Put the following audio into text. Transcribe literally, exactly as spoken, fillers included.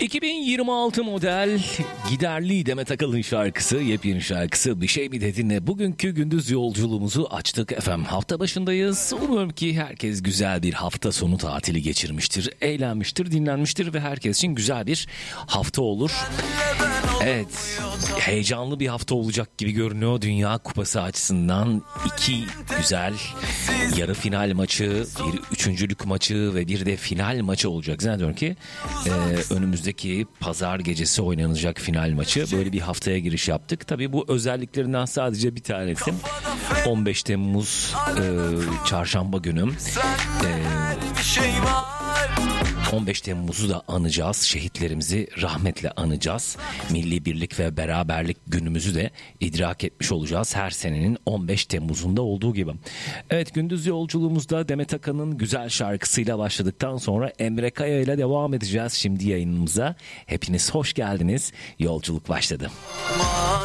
iki bin yirmi altı model Giderli Demet Akalın şarkısı, yepyeni şarkısı Bir Şey Mi Dedin'le bugünkü gündüz yolculuğumuzu açtık efendim. Hafta başındayız. Umuyorum ki herkes güzel bir hafta sonu tatili geçirmiştir, eğlenmiştir, dinlenmiştir ve herkes için güzel bir hafta olur. Evet, heyecanlı bir hafta olacak gibi görünüyor Dünya Kupası açısından. İki güzel yarı final maçı, bir üçüncülük maçı ve bir de final maçı olacak. Zannediyorum ki e, önümüzdeki pazar gecesi oynanacak final maçı. Böyle bir haftaya giriş yaptık. Tabii bu özelliklerinden sadece bir tanesi. on beş Temmuz e, çarşamba günü. E, on beş Temmuz'u da anacağız. Şehitlerimizi rahmetle anacağız. Milli birlik ve beraberlik günümüzü de idrak etmiş olacağız. Her senenin on beş Temmuz'unda olduğu gibi. Evet, gündüz yolculuğumuzda Demet Akalın'ın güzel şarkısıyla başladıktan sonra Emre Kaya ile devam edeceğiz şimdi yayınımıza. Hepiniz hoş geldiniz. Yolculuk başladı.